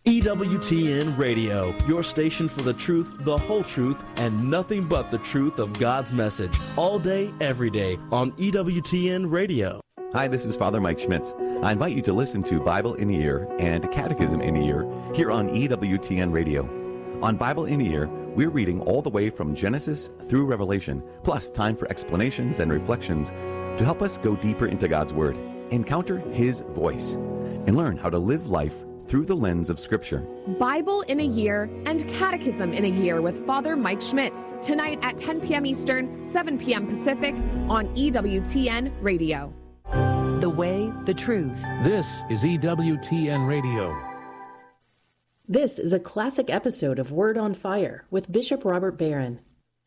EWTN Radio, your station for the truth, the whole truth, and nothing but the truth of God's message. All day, every day on EWTN Radio. Hi, this is Father Mike Schmitz. I invite you to listen to Bible in a Year and Catechism in a Year here on EWTN Radio. On Bible in a Year, we're reading all the way from Genesis through Revelation, plus time for explanations and reflections to help us go deeper into God's Word, encounter His voice, and learn how to live life through the lens of Scripture. Bible in a Year and Catechism in a Year with Father Mike Schmitz, tonight at 10 p.m. Eastern, 7 p.m. Pacific on EWTN Radio. The way, the truth. This is EWTN Radio. This is a classic episode of Word on Fire with Bishop Robert Barron.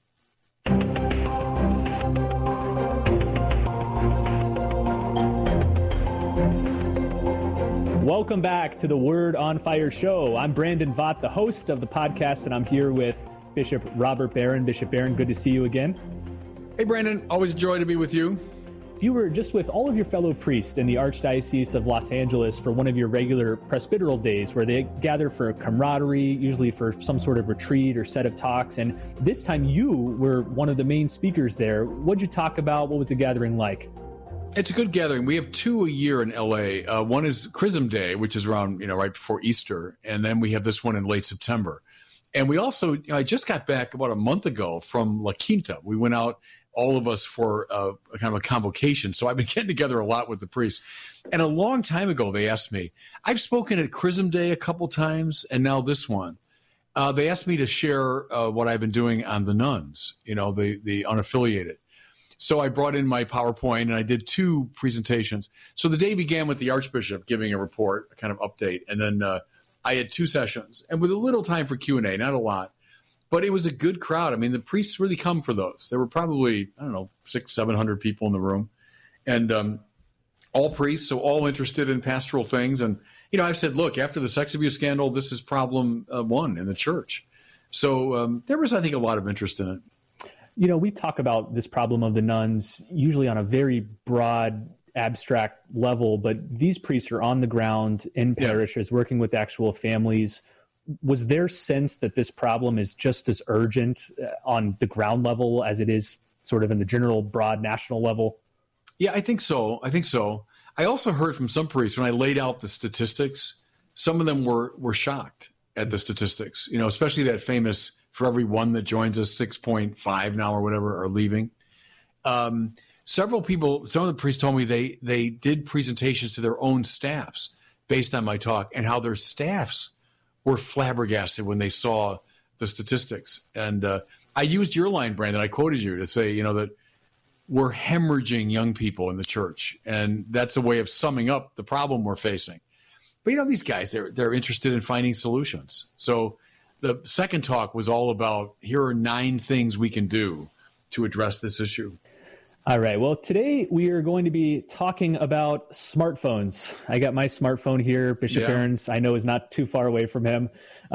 Welcome back to the Word on Fire show. I'm Brandon Vaught, the host of the podcast, and I'm here with Bishop Robert Barron. Bishop Barron, good to see you again. Hey, Brandon. Always a joy to be with you. You were just with all of your fellow priests in the Archdiocese of Los Angeles for one of your regular presbyteral days where they gather for camaraderie, usually for some sort of retreat or set of talks. And this time you were one of the main speakers there. What'd you talk about? What was the gathering like? It's a good gathering. We have two a year in LA. One is Chrism Day, which is around, right before Easter. And then we have this one in late September. And we also, I just got back about a month ago from La Quinta. We went out, all of us, for a kind of a convocation. So I've been getting together a lot with the priests. And a long time ago, they asked me, I've spoken at Chrism Day a couple times, and now this one. They asked me to share what I've been doing on the nuns, the unaffiliated. So I brought in my PowerPoint and I did two presentations. So the day began with the Archbishop giving a report, a kind of update. And then I had two sessions and with a little time for Q&A, not a lot. But it was a good crowd. I mean, the priests really come for those. There were probably, 600-700 people in the room. And all priests, so all interested in pastoral things. And, I've said, look, after the sex abuse scandal, this is problem one in the church. So there was, I think, a lot of interest in it. We talk about this problem of the nuns usually on a very broad, abstract level, but these priests are on the ground in parishes working with actual families. Was there sense that this problem is just as urgent on the ground level as it is sort of in the general, broad national level? Yeah, I think so. I also heard from some priests when I laid out the statistics, some of them were shocked at the statistics, especially that famous for every one that joins us, 6.5 now or whatever are leaving. Several people, some of the priests told me they did presentations to their own staffs based on my talk and how their staffs were flabbergasted when they saw the statistics. And I used your line, Brandon. I quoted you to say, that we're hemorrhaging young people in the church. And that's a way of summing up the problem we're facing. But, these guys, they're interested in finding solutions. So the second talk was all about, here are 9 things we can do to address this issue. All right. Well, today we are going to be talking about smartphones. I got my smartphone here. Bishop Barron's, I know, is not too far away from him.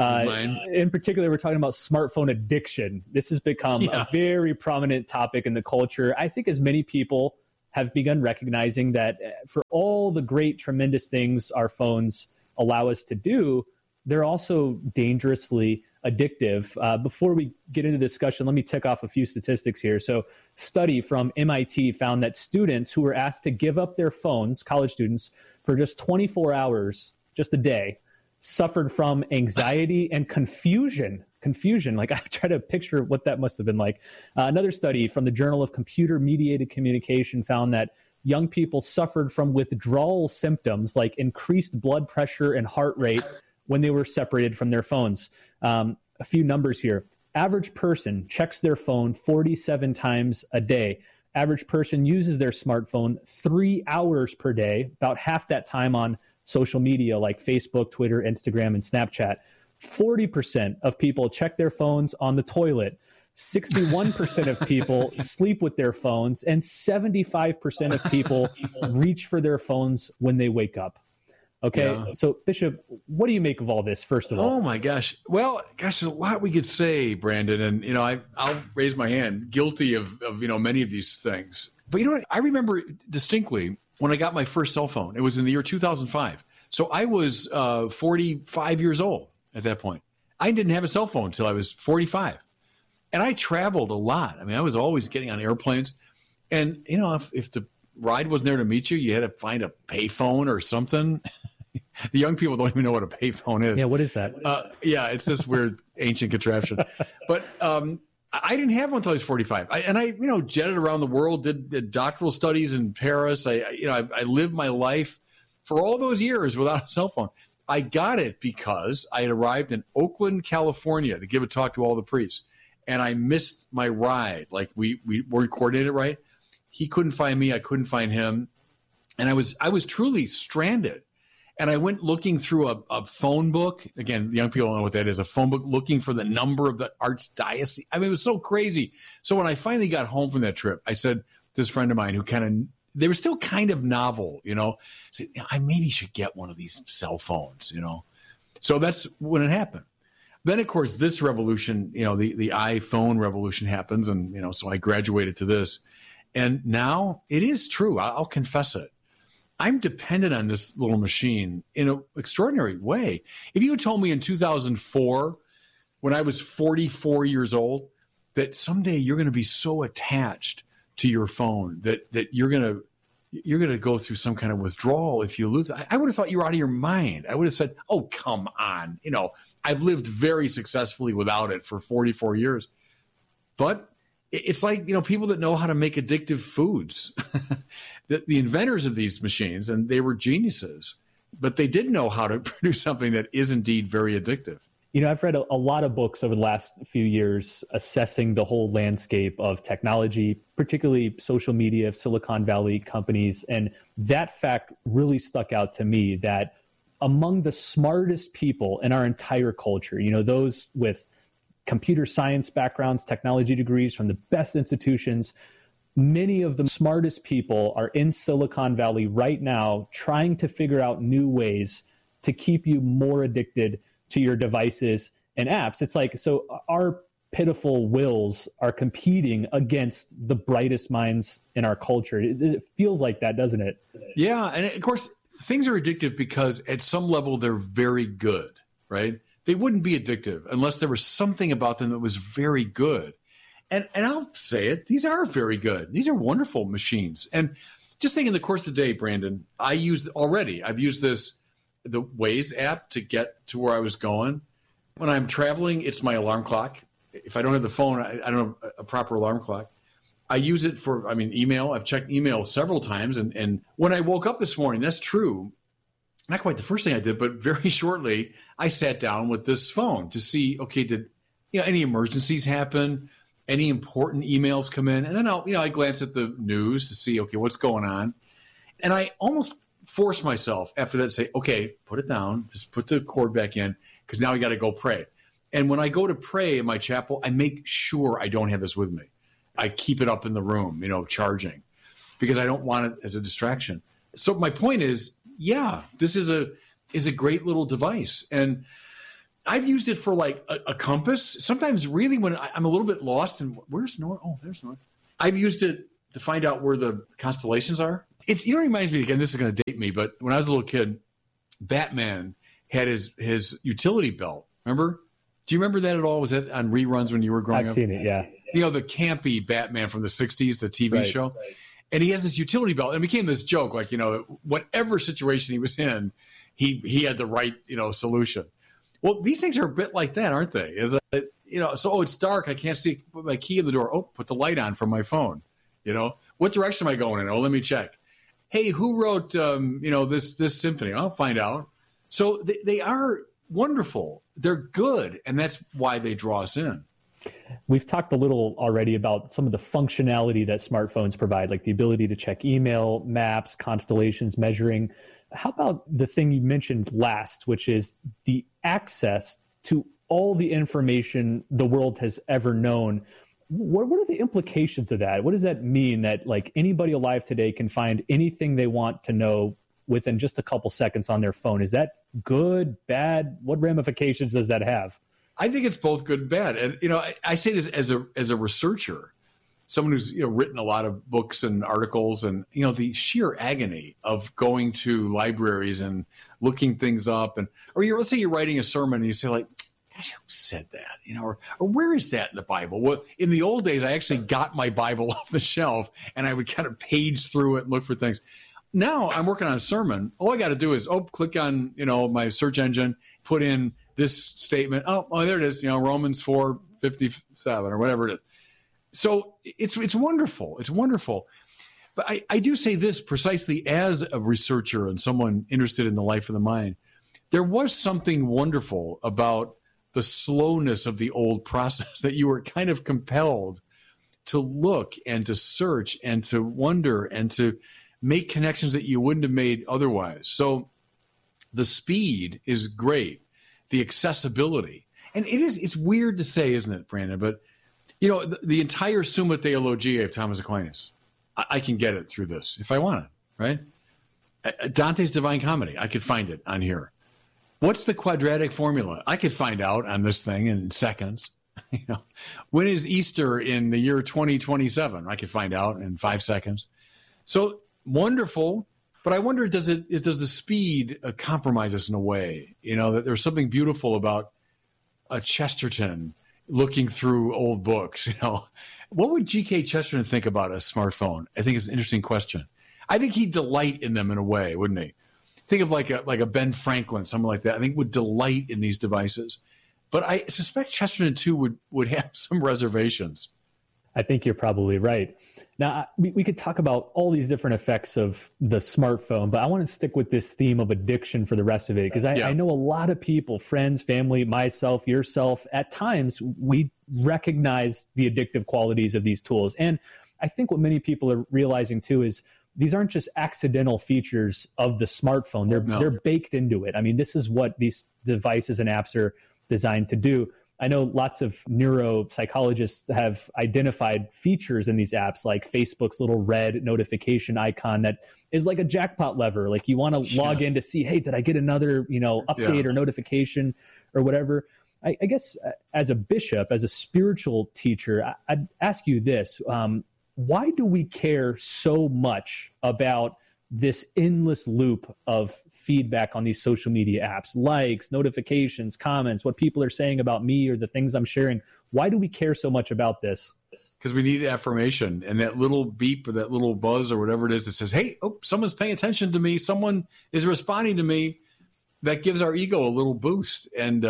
In particular, we're talking about smartphone addiction. This has become a very prominent topic in the culture. I think as many people have begun recognizing that for all the great, tremendous things our phones allow us to do, they're also dangerously addictive. Before we get into the discussion, let me tick off a few statistics here. So, study from MIT found that students who were asked to give up their phones, college students, for just 24 hours, just a day, suffered from anxiety and confusion. Like, I try to picture what that must have been like. Another study from the Journal of Computer-Mediated Communication found that young people suffered from withdrawal symptoms like increased blood pressure and heart rate when they were separated from their phones. A few numbers here. Average person checks their phone 47 times a day. Average person uses their smartphone 3 hours per day, about half that time on social media like Facebook, Twitter, Instagram, and Snapchat. 40% of people check their phones on the toilet. 61% of people sleep with their phones, and 75% of people reach for their phones when they wake up. Okay, So Bishop, what do you make of all this, first of all? Oh my gosh. Well, there's a lot we could say, Brandon, and I'll raise my hand, guilty of many of these things. But what? I remember distinctly when I got my first cell phone. It was in the year 2005. So I was 45 years old at that point. I didn't have a cell phone until I was 45. And I traveled a lot. I mean, I was always getting on airplanes. And, you know, if the ride wasn't there to meet you, you had to find a payphone or something. The young people don't even know what a payphone is. Yeah, what is that? Yeah, it's this weird ancient contraption. But I didn't have one until I was 45. I jetted around the world, did doctoral studies in Paris. I lived my life for all those years without a cell phone. I got it because I had arrived in Oakland, California to give a talk to all the priests. And I missed my ride. Like we weren't coordinated right. He couldn't find me. I couldn't find him. And I was truly stranded. And I went looking through a phone book. Again, young people don't know what that is. A phone book looking for the number of the archdiocese. I mean, it was so crazy. So when I finally got home from that trip, I said, this friend of mine who they were still kind of novel, you know, said, I maybe should get one of these cell phones, you know. So that's when it happened. Then, of course, this revolution, you know, the iPhone revolution happens. And, you know, so I graduated to this. And now it is true. I'll confess it. I'm dependent on this little machine in an extraordinary way. If you had told me in 2004, when I was 44 years old, that someday you're going to be so attached to your phone that you're going to go through some kind of withdrawal if you lose it, I would have thought you were out of your mind. I would have said, oh, come on. You know, I've lived very successfully without it for 44 years. But it's like, you know, people that know how to make addictive foods. The inventors of these machines, and they were geniuses, but they did know how to produce something that is indeed very addictive. You know, I've read a lot of books over the last few years assessing the whole landscape of technology, particularly social media, Silicon Valley companies. And that fact really stuck out to me, that among the smartest people in our entire culture, you know, those with computer science backgrounds, technology degrees from the best institutions, many of the smartest people are in Silicon Valley right now trying to figure out new ways to keep you more addicted to your devices and apps. It's like, so our pitiful wills are competing against the brightest minds in our culture. It feels like that, doesn't it? Yeah. And of course, things are addictive because at some level they're very good, right? They wouldn't be addictive unless there was something about them that was very good. And I'll say it, these are very good. These are wonderful machines. And just think in the course of the day, Brandon, I've used the Waze app to get to where I was going. When I'm traveling, it's my alarm clock. If I don't have the phone, I don't have a proper alarm clock. I use it for, email. I've checked email several times. And when I woke up this morning, that's true. Not quite the first thing I did, but very shortly, I sat down with this phone to see, okay, did any emergencies happen? Any important emails come in? And then I glance at the news to see, okay, what's going on? And I almost force myself after that to say, okay, put it down, just put the cord back in, because now we got to go pray. And when I go to pray in my chapel, I make sure I don't have this with me. I keep it up in the room, charging, because I don't want it as a distraction. So my point is, yeah, this is a great little device. And I've used it for like a compass. Sometimes really when I'm a little bit lost and where's north? Oh, there's north. I've used it to find out where the constellations are. It reminds me, again, this is going to date me, but when I was a little kid, Batman had his utility belt. Remember? Do you remember that at all? Was that on reruns when you were growing up? I've seen it, yeah. The campy Batman from the 60s, the TV show. Right. And he has this utility belt. And it became this joke, like, whatever situation he was in, he had the right, solution. Well, these things are a bit like that, aren't they? It's dark. I can't see. Put my key in the door. Oh, put the light on from my phone. What direction am I going in? Oh, let me check. Hey, who wrote, this symphony? I'll find out. So they are wonderful. They're good. And that's why they draw us in. We've talked a little already about some of the functionality that smartphones provide, like the ability to check email, maps, constellations, measuring. How about the thing you mentioned last, which is the access to all the information the world has ever known? What are the implications of that? What does that mean, that like anybody alive today can find anything they want to know within just a couple seconds on their phone? Is that good, bad? What ramifications does that have? I think it's both good and bad. And, I say this as a researcher. someone who's written a lot of books and articles, and the sheer agony of going to libraries and looking things up, or let's say you're writing a sermon and you say like, gosh, who said that? Or where is that in the Bible? Well, in the old days, I actually got my Bible off the shelf and I would kind of page through it and look for things. Now I'm working on a sermon. All I got to do is click on my search engine, put in this statement. Oh, there it is. Romans 4:57 or whatever it is. So it's wonderful. It's wonderful. But I do say this precisely as a researcher and someone interested in the life of the mind. There was something wonderful about the slowness of the old process, that you were kind of compelled to look and to search and to wonder and to make connections that you wouldn't have made otherwise. So the speed is great, the accessibility. And it's weird to say, isn't it, Brandon? But, the entire Summa Theologiae of Thomas Aquinas, I can get it through this if I want it, right? Dante's Divine Comedy, I could find it on here. What's the quadratic formula? I could find out on this thing in seconds. When is Easter in the year 2027? I could find out in 5 seconds. So wonderful, but I wonder, does the speed compromise us in a way? That there's something beautiful about a Chesterton looking through old books. What would G.K. Chesterton think about a smartphone? I think it's an interesting question. I think he'd delight in them in a way, wouldn't he? Think of like a Ben Franklin, someone like that. I think would delight in these devices. But I suspect Chesterton, too, would have some reservations. I think you're probably right. Now, we could talk about all these different effects of the smartphone, but I want to stick with this theme of addiction for the rest of it, because I know a lot of people, friends, family, myself, yourself, at times we recognize the addictive qualities of these tools. And I think what many people are realizing, too, is these aren't just accidental features of the smartphone. They're baked into it. I mean, this is what these devices and apps are designed to do. I know lots of neuropsychologists have identified features in these apps, like Facebook's little red notification icon that is like a jackpot lever. Like you want to log in to see, hey, did I get another, update or notification or whatever? I guess as a bishop, as a spiritual teacher, I'd ask you this. Why do we care so much about this endless loop of feedback on these social media apps, likes, notifications, comments, what people are saying about me or the things I'm sharing? Why do we care so much about this? Because we need affirmation, and that little beep or that little buzz or whatever it is that says, hey, someone's paying attention to me. Someone is responding to me. That gives our ego a little boost. And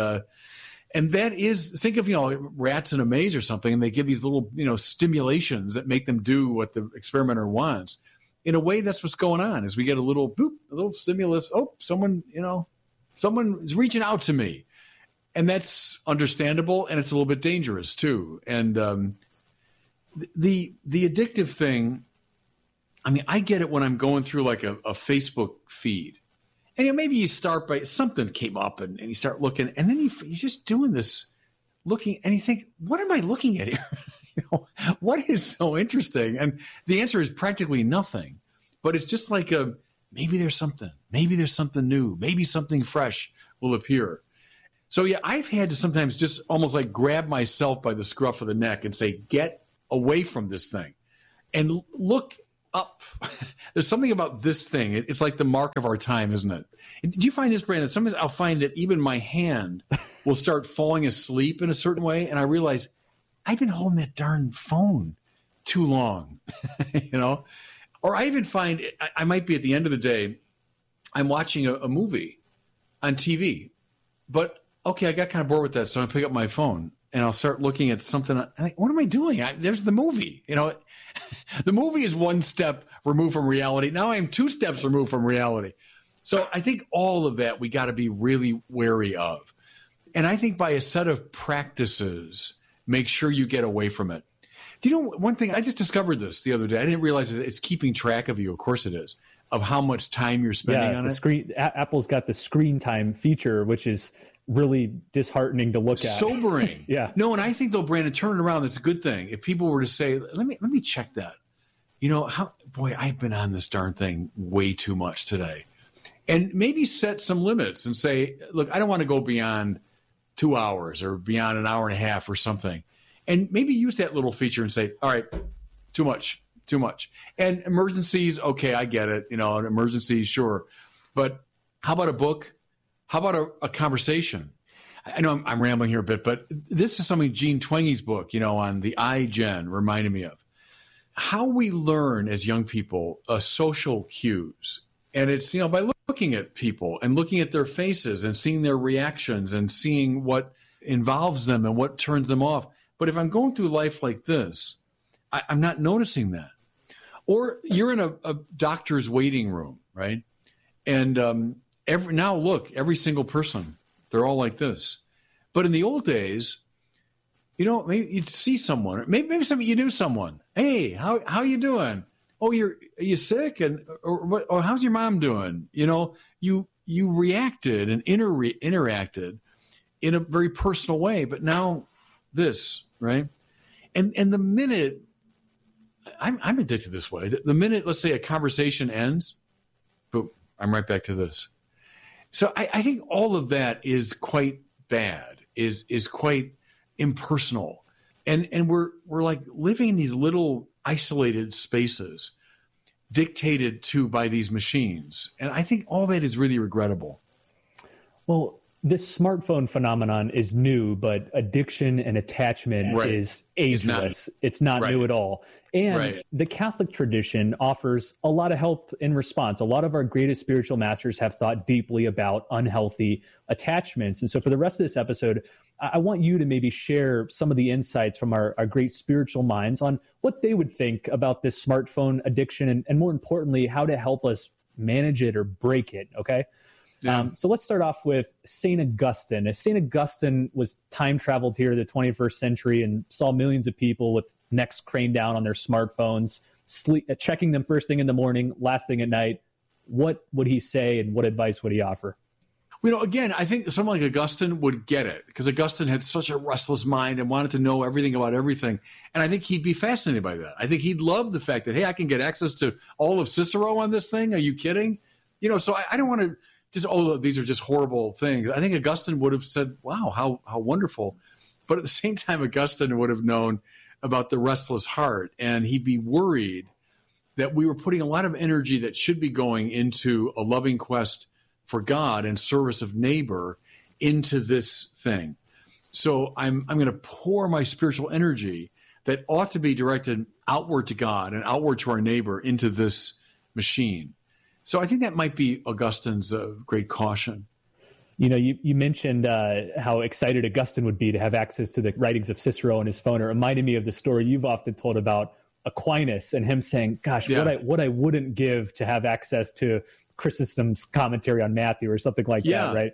that is, think of, rats in a maze or something, and they give these little, stimulations that make them do what the experimenter wants. In a way, that's what's going on, is we get a little boop, a little stimulus. Oh, someone is reaching out to me. And that's understandable, and it's a little bit dangerous too. And the addictive thing, I mean, I get it when I'm going through like a Facebook feed. And maybe you start by something came up and you start looking, and then you're just doing this looking, and you think, what am I looking at here? What is so interesting? And the answer is practically nothing. But it's just like maybe there's something new, maybe something fresh will appear. So yeah, I've had to sometimes just almost like grab myself by the scruff of the neck and say, get away from this thing and look up. There's something about this thing. It's like the mark of our time, isn't it? Do you find this, Brandon? Sometimes I'll find that even my hand will start falling asleep in a certain way, and I realize I've been holding that darn phone too long, Or I even find I might be at the end of the day, I'm watching a movie on TV, but okay, I got kind of bored with that, so I pick up my phone and I'll start looking at something. What am I doing? There's the movie. The movie is one step removed from reality. Now I'm 2 steps removed from reality. So I think all of that we got to be really wary of. And I think by a set of practices, make sure you get away from it. Do you know one thing? I just discovered this the other day. I didn't realize that it's keeping track of you. Of course it is, of how much time you're spending on it. Apple's got the screen time feature, which is really disheartening to look at. Sobering. Yeah. No, and I think, though, Brandon, turn it around, that's a good thing. If people were to say, let me check that. I've been on this darn thing way too much today. And maybe set some limits and say, look, I don't want to go beyond 2 hours or beyond an hour and a half or something. And maybe use that little feature and say, all right, Too much. And emergencies, okay, I get it. An emergency, sure. But how about a book? How about a conversation? I know I'm rambling here a bit, but this is something Jean Twenge's book, on the iGen reminded me of. How we learn as young people social cues. And it's, by looking at people and looking at their faces and seeing their reactions and seeing what involves them and what turns them off. But if I'm going through life like this, I'm not noticing that. Or you're in a doctor's waiting room, right? And every single person, they're all like this. But in the old days, maybe you'd see someone, maybe you knew someone. Hey, how you doing? Oh, are you sick? Or how's your mom doing? You reacted and interacted in a very personal way. But now this, right? And the minute I'm addicted this way. The minute, let's say, a conversation ends, boom, I'm right back to this. So I think all of that is quite bad, is quite impersonal. And we're like living in these little isolated spaces dictated to by these machines. And I think all that is really regrettable. Well, this smartphone phenomenon is new, but addiction and attachment is ageless. It's not new at all. And the Catholic tradition offers a lot of help in response. A lot of our greatest spiritual masters have thought deeply about unhealthy attachments. And so for the rest of this episode, I want you to maybe share some of the insights from our great spiritual minds on what they would think about this smartphone addiction and more importantly, how to help us manage it or break it, okay? Yeah. So let's start off with St. Augustine. If St. Augustine was time traveled here to the 21st century and saw millions of people with necks craned down on their smartphones, checking them first thing in the morning, last thing at night, what would he say and what advice would he offer? Again, I think someone like Augustine would get it because Augustine had such a restless mind and wanted to know everything about everything. And I think he'd be fascinated by that. I think he'd love the fact that, hey, I can get access to all of Cicero on this thing. Are you kidding? So I don't want to these are just horrible things. I think Augustine would have said, wow, how wonderful. But at the same time, Augustine would have known about the restless heart. And he'd be worried that we were putting a lot of energy that should be going into a loving quest for God and service of neighbor into this thing. So I'm going to pour my spiritual energy that ought to be directed outward to God and outward to our neighbor into this machine. So I think that might be Augustine's great caution. You mentioned how excited Augustine would be to have access to the writings of Cicero on his phone. It reminded me of the story you've often told about Aquinas and him saying, gosh, what I wouldn't give to have access to Chrysostom's commentary on Matthew or something like that, right?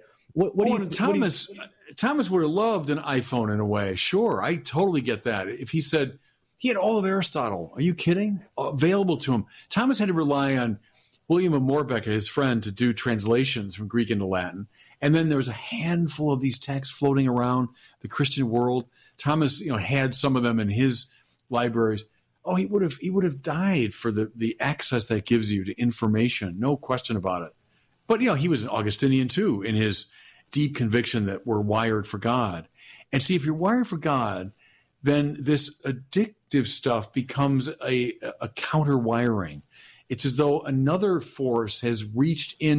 Thomas would have loved an iPhone in a way. Sure, I totally get that. If he said he had all of Aristotle, are you kidding? Available to him. Thomas had to rely on William of Morbecca, his friend, to do translations from Greek into Latin. And then there was a handful of these texts floating around the Christian world. Thomas, had some of them in his libraries. Oh, he would have died for the access that gives you to information. No question about it. But, he was an Augustinian too in his deep conviction that we're wired for God. And see, if you're wired for God, then this addictive stuff becomes a counter wiring. It's as though another force has reached in